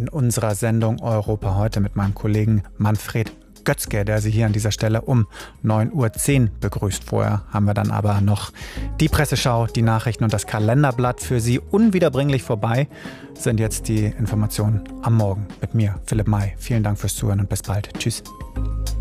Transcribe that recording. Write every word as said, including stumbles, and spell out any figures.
in unserer Sendung Europa heute mit meinem Kollegen Manfred Götzge, der Sie hier an dieser Stelle um neun Uhr zehn begrüßt. Vorher haben wir dann aber noch die Presseschau, die Nachrichten und das Kalenderblatt für Sie unwiederbringlich vorbei. Sind jetzt die Informationen am Morgen mit mir, Philipp May. Vielen Dank fürs Zuhören und bis bald. Tschüss.